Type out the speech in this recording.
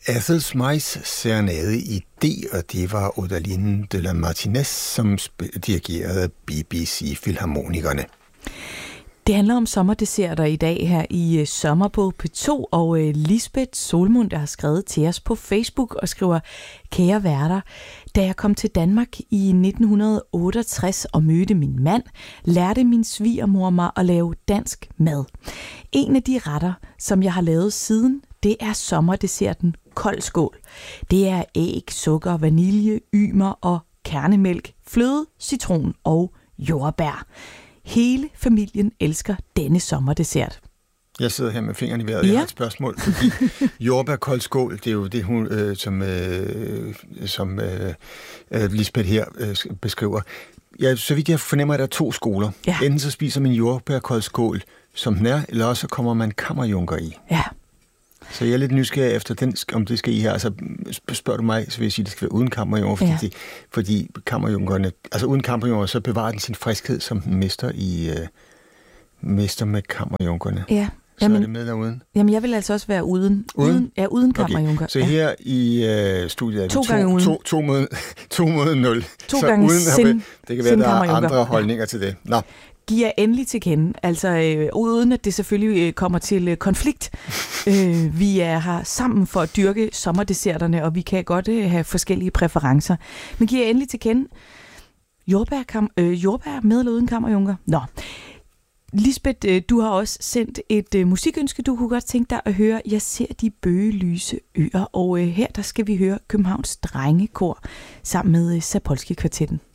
Ethel Smythes serenade i D, og det var Odaline de la Martinez, som dirigerede BBC Filharmonikerne. Det handler om sommerdesserter i dag her i Sommer på P2, og Lisbeth Solmund, der har skrevet til os på Facebook og skriver: Kære værter, da jeg kom til Danmark i 1968 og mødte min mand, lærte min svigermor mig at lave dansk mad. En af de retter, som jeg har lavet siden, det er sommerdesserten koldskål. Det er æg, sukker, vanilje, ymer og kernemælk, fløde, citron og jordbær. Hele familien elsker denne sommerdessert. Jeg sidder her med fingrene i vejret. Jeg har et spørgsmål, fordi jordbærkoldskål, det er jo det, hun, som Lisbeth her beskriver. Ja, så vidt jeg fornemmer, at der er 2 skoler. Ja. Enten så spiser man jordbærkoldskål, som den er, eller også så kommer man kammerjunker i. Ja. Så jeg er lidt nysgerrig efter den, om det skal i her. Altså spørger du mig, så vil jeg sige, at det skal være uden kammerjunker, fordi kammerjunkerne, altså uden kammerjunker, så bevarer den sin friskhed, som den mister med kammerjunkerne. Ja. Så er det med eller uden? Jamen, jeg vil altså også være uden kammerjunker. Okay. Så her i studiet er det 2 mod 0. 2 gange sind. Det kan være, der er andre holdninger til det. Nå. Giver endelig til kende, altså uden at det selvfølgelig kommer til konflikt. Vi er her sammen for at dyrke sommerdesserterne, og vi kan godt have forskellige præferencer. Men giver endelig til kende, jordbær med eller uden kammerjunker? Nå. Lisbeth, du har også sendt et musikønske, du kunne godt tænke dig at høre. Jeg ser de bøgelyse øer, og her der skal vi høre Københavns Drengekor sammen med Sapolsky Kvartetten.